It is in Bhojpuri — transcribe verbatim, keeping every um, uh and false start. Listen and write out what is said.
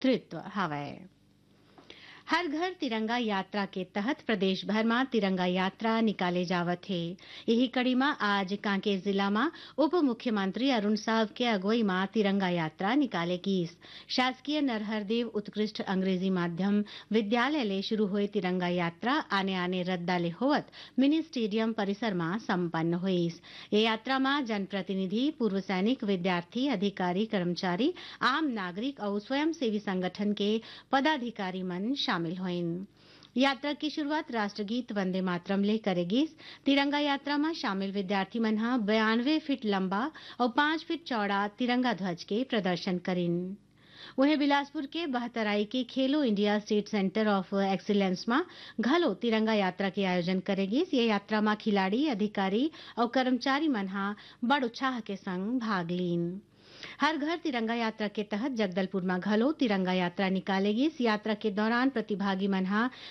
नेतृत्व हवय। हर घर तिरंगा यात्रा के तहत प्रदेश भर में तिरंगा यात्रा निकाले जावत है। यही कड़ी में आज कांकेर जिला में उप मुख्यमंत्री अरुण साव के अगुवाई में तिरंगा यात्रा निकाले गीस। शासकीय नरहरदेव उत्कृष्ट अंग्रेजी माध्यम विद्यालय ले शुरू हुए तिरंगा यात्रा आने आने रद्दाले होवत मिनी स्टेडियम परिसर में संपन्न हुईस। ये यात्रा में जनप्रतिनिधि, पूर्व सैनिक, विद्यार्थी, अधिकारी, कर्मचारी, आम नागरिक और स्वयंसेवी संगठन के पदाधिकारी मन शामिल हुईन। यात्रा की शुरुआत राष्ट्रगीत वंदे मातरम ले करेगी। तिरंगा यात्रा में शामिल विद्यार्थी मन हा बयानवे फीट लंबा और पांच फीट चौड़ा तिरंगा ध्वज के प्रदर्शन करिन। वहीं बिलासपुर के बहतराई के खेलो India estate centre of excellence में घलो तिरंगा यात्रा के आयोजन करेगी। ये यात्रा में खिलाड़ी, अधिकारी और कर्मचारी मन हा बड़ उत्साह के संग भाग लीन। हर घर तिरंगा यात्रा के तहत जगदलपुर में घलो तिरंगा यात्रा निकालेगी। इस यात्रा के दौरान प्रतिभागी मन हा